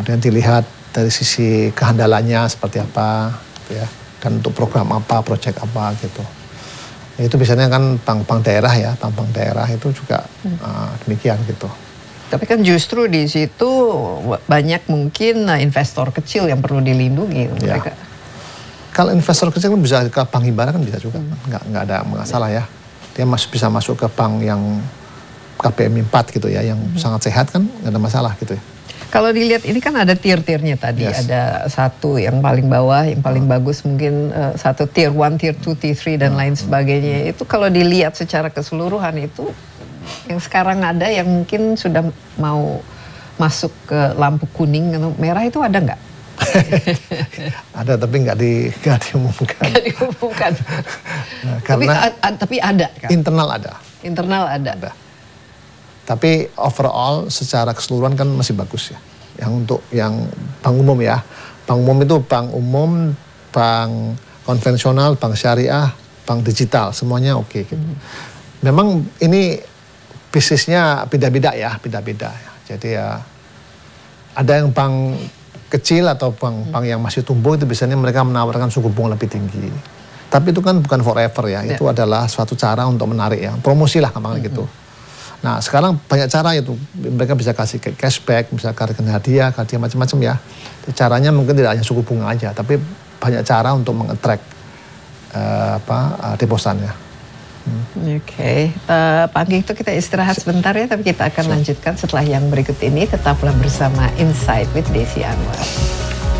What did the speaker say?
Kemudian dilihat dari sisi kehandalannya seperti apa, gitu ya. Dan untuk program apa, proyek apa gitu. Itu biasanya kan bank-bank daerah ya, bank-bank daerah itu juga demikian gitu. Tapi kan justru di situ banyak mungkin investor kecil yang perlu dilindungi mereka. Kalau investor kecil kan bisa ke bank himbara kan bisa juga, nggak ada masalah ya. Dia bisa masuk ke bank yang KPMI 4 gitu ya, yang sangat sehat kan nggak ada masalah gitu ya. Kalau dilihat ini kan ada tier-tiernya tadi, ada satu yang paling bawah, yang paling bagus mungkin satu tier 1, tier 2, tier 3 dan lain sebagainya. Itu kalau dilihat secara keseluruhan itu yang sekarang ada yang mungkin sudah mau masuk ke lampu kuning atau merah itu ada nggak? Ada tapi nggak diumumkan. Nggak diumumkan. Nah, karena tapi ada kan? Internal ada. Internal ada. Tapi overall secara keseluruhan kan masih bagus ya. Yang untuk yang bank umum ya. Bank umum itu bank umum, bank konvensional, bank syariah, bank digital, semuanya oke gitu. Memang ini bisnisnya beda-beda ya, beda-beda. Jadi ya ada yang bank kecil atau bank yang masih tumbuh itu biasanya mereka menawarkan suku bunga lebih tinggi. Tapi itu kan bukan forever ya, itu adalah suatu cara untuk menarik ya, promosi lah gampang gitu. Nah sekarang banyak cara itu, mereka bisa kasih cashback, bisa kasih hadiah macam-macam ya. Caranya mungkin tidak hanya suku bunga aja, tapi banyak cara untuk meng-attract deposannya. Oke, Pak Anggi itu kita istirahat sebentar ya, tapi kita akan lanjutkan setelah yang berikut ini. Tetaplah bersama Insight with Desi Anwar.